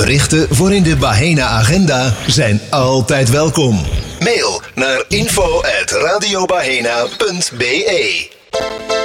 Berichten voor in de Bahena-agenda zijn altijd welkom. Mail naar info@radiobahena.be.